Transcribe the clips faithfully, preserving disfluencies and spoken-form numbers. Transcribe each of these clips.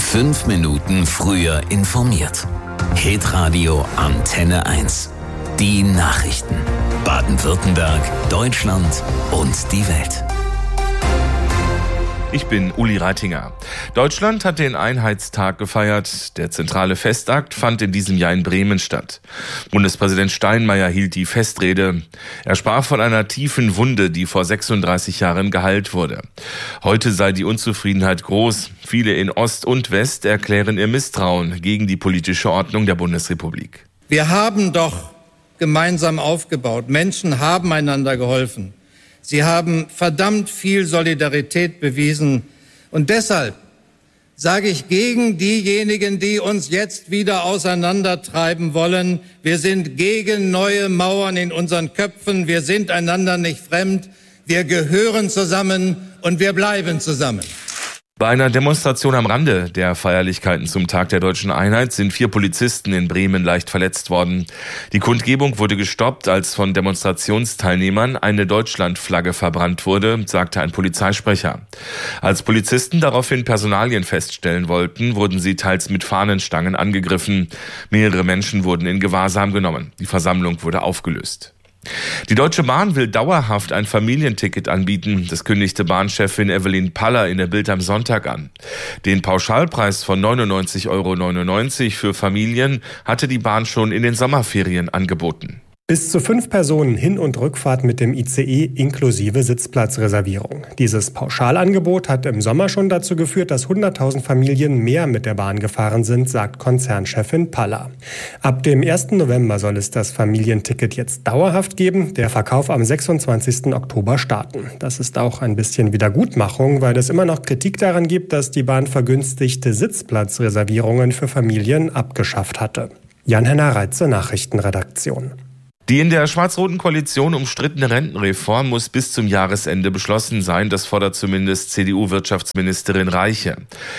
Fünf Minuten früher informiert. Hitradio Antenne eins. Die Nachrichten. Baden-Württemberg, Deutschland und die Welt. Ich bin Uli Reitinger. Deutschland hat den Einheitstag gefeiert. Der zentrale Festakt fand in diesem Jahr in Bremen statt. Bundespräsident Steinmeier hielt die Festrede. Er sprach von einer tiefen Wunde, die vor sechsunddreißig Jahren geheilt wurde. Heute sei die Unzufriedenheit groß. Viele in Ost und West erklären ihr Misstrauen gegen die politische Ordnung der Bundesrepublik. Wir haben doch gemeinsam aufgebaut. Menschen haben einander geholfen. Sie haben verdammt viel Solidarität bewiesen. Und deshalb sage ich gegen diejenigen, die uns jetzt wieder auseinandertreiben wollen: Wir sind gegen neue Mauern in unseren Köpfen. Wir sind einander nicht fremd. Wir gehören zusammen und wir bleiben zusammen. Bei einer Demonstration am Rande der Feierlichkeiten zum Tag der Deutschen Einheit sind vier Polizisten in Bremen leicht verletzt worden. Die Kundgebung wurde gestoppt, als von Demonstrationsteilnehmern eine Deutschlandflagge verbrannt wurde, sagte ein Polizeisprecher. Als Polizisten daraufhin Personalien feststellen wollten, wurden sie teils mit Fahnenstangen angegriffen. Mehrere Menschen wurden in Gewahrsam genommen. Die Versammlung wurde aufgelöst. Die Deutsche Bahn will dauerhaft ein Familienticket anbieten. Das kündigte Bahnchefin Evelyn Paller in der Bild am Sonntag an. Den Pauschalpreis von neunundneunzig Euro neunundneunzig für Familien hatte die Bahn schon in den Sommerferien angeboten. Bis zu fünf Personen Hin- und Rückfahrt mit dem I C E inklusive Sitzplatzreservierung. Dieses Pauschalangebot hat im Sommer schon dazu geführt, dass hunderttausend Familien mehr mit der Bahn gefahren sind, sagt Konzernchefin Paller. Ab dem ersten November soll es das Familienticket jetzt dauerhaft geben, der Verkauf am sechsundzwanzigsten Oktober starten. Das ist auch ein bisschen Wiedergutmachung, weil es immer noch Kritik daran gibt, dass die Bahn vergünstigte Sitzplatzreservierungen für Familien abgeschafft hatte. Jan-Henner Reitze, Nachrichtenredaktion. Die in der schwarz-roten Koalition umstrittene Rentenreform muss bis zum Jahresende beschlossen sein. Das fordert zumindest C D U-Wirtschaftsministerin Reiche.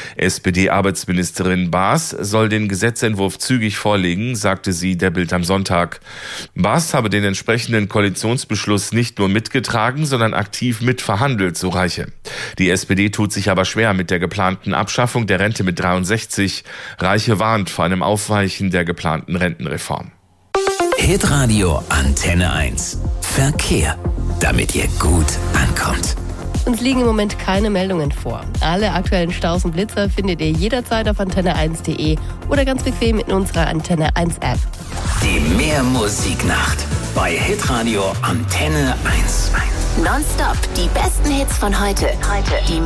S P D-Arbeitsministerin Baas soll den Gesetzentwurf zügig vorlegen, sagte sie der Bild am Sonntag. Baas habe den entsprechenden Koalitionsbeschluss nicht nur mitgetragen, sondern aktiv mitverhandelt, so Reiche. Die S P D tut sich aber schwer mit der geplanten Abschaffung der Rente mit dreiundsechzig. Reiche warnt vor einem Aufweichen der geplanten Rentenreform. Hitradio Antenne eins. Verkehr, damit ihr gut ankommt. Uns liegen im Moment keine Meldungen vor. Alle aktuellen Staus und Blitzer findet ihr jederzeit auf antenne eins punkt de oder ganz bequem in unserer Antenne eins App. Die Mehrmusiknacht bei Hitradio Antenne eins. Nonstop die besten Hits von heute. Heute. Die